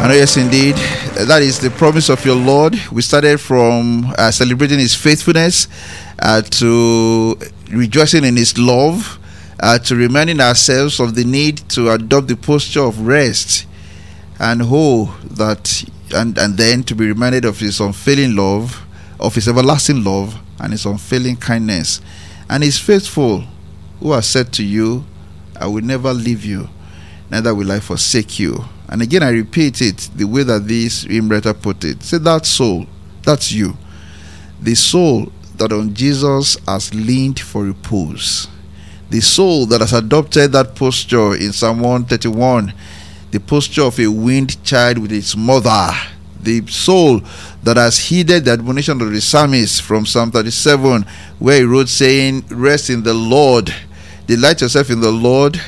And yes, indeed, that is the promise of your Lord. We started from celebrating His faithfulness, to rejoicing in His love, to reminding ourselves of the need to adopt the posture of rest and and then to be reminded of His unfailing love, of His everlasting love, and His unfailing kindness. And He's faithful, who has said to you, I will never leave you, neither will I forsake you. And again, I repeat it the way that this hymn writer put it. Say, that soul, that's you, the soul that on Jesus has leaned for repose, the soul that has adopted that posture in Psalm 131, the posture of a weaned child with its mother, the soul that has heeded the admonition of the psalmist from Psalm 37, where he wrote saying, rest in the Lord, delight yourself in the Lord,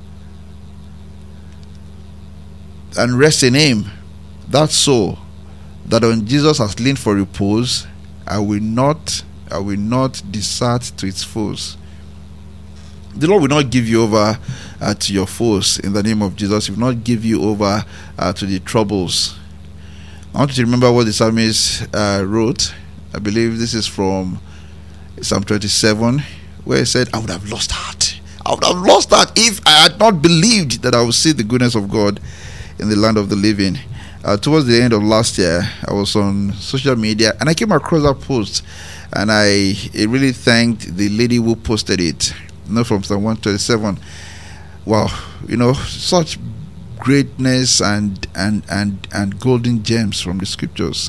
and rest in Him. That soul that on Jesus has leaned for repose, I will not desert to its foes. The Lord will not give you over to your foes in the name of Jesus. He will not give you over to the troubles. I want you to remember what the psalmist wrote. I believe this is from Psalm 27, where he said, I would have lost heart. I would have lost heart if I had not believed that I would see the goodness of God in the land of the living. Towards the end of last year, I was on social media and I came across that post, and I really thanked the lady who posted it. From Psalm 127. Wow, such greatness and golden gems from the scriptures.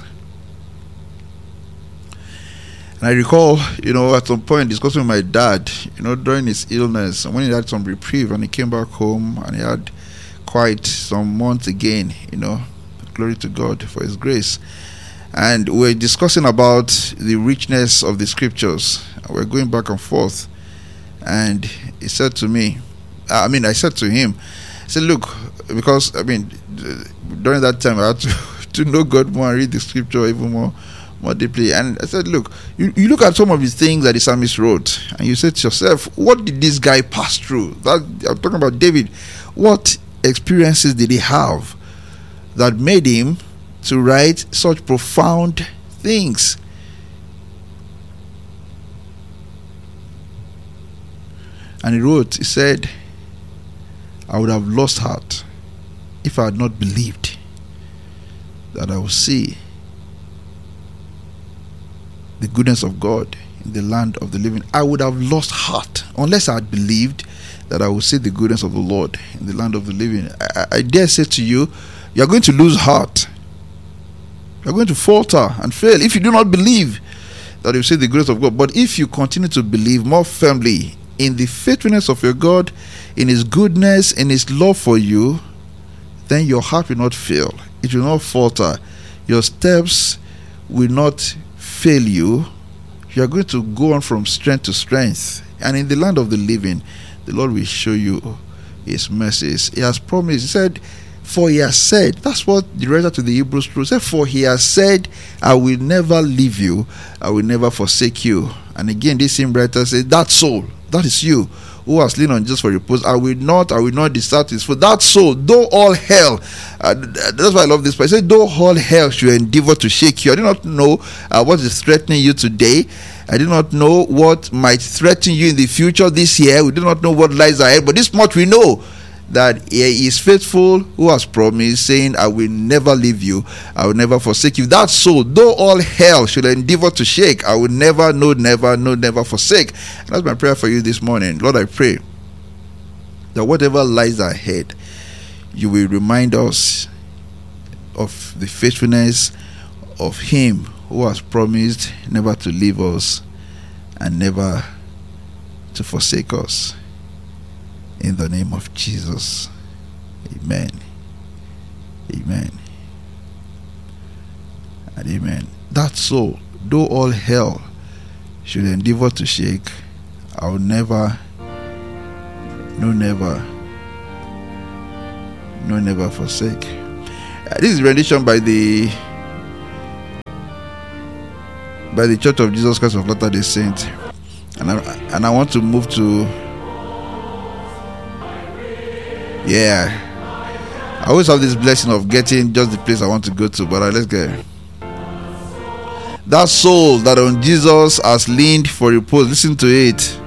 And I recall, at some point discussing with my dad, during his illness, and when he had some reprieve and he came back home and he had quite some months again, glory to God for His grace. And we're discussing about the richness of the scriptures. We're going back and forth. And he said to me, I said to him, I said, look, because, during that time I had to know God more and read the scripture even more deeply. And I said, look, you look at some of the things that the psalmist wrote, and you say to yourself, what did this guy pass through? I'm talking about David. What experiences did he have that made him to write such profound things? And he said, I would have lost heart if I had not believed that I would see the goodness of God in the land of the living. I would have lost heart unless I had believed that I would see the goodness of the Lord in the land of the living. I dare say to you, you are going to lose heart. You are going to falter and fail if you do not believe that you will see the goodness of God. But if you continue to believe more firmly in the faithfulness of your God, in His goodness, in His love for you, then your heart will not fail. It will not falter. Your steps will not fail you. You are going to go on from strength to strength. And in the land of the living, the Lord will show you His mercies. He has promised. He said, for He has said, that's what the writer to the Hebrews wrote. He said, for He has said, I will never leave you, I will never forsake you. And again, this same writer said, that soul, that is you, who has leaned on Jesus for repose, I will not desert His foot. That soul, though all hell, that's why I love this part. He said, though all hell should endeavor to shake you. I do not know what is threatening you today. I do not know what might threaten you in the future this year. We do not know what lies ahead, but this much we know, that He is faithful, who has promised, saying, I will never leave you, I will never forsake you. That soul, though all hell should endeavor to shake, I will never forsake. And that's my prayer for you this morning. Lord, I pray that whatever lies ahead, you will remind us of the faithfulness of Him who has promised never to leave us and never to forsake us. In the name of Jesus. Amen. Amen. And amen. That soul, though all hell should endeavor to shake, I will never forsake. This is rendition by the Church of Jesus Christ of Latter-day Saints. And I want to move to I always have this blessing of getting just the place I want to go to, but let's get it. That soul that on Jesus has leaned for repose, listen to it.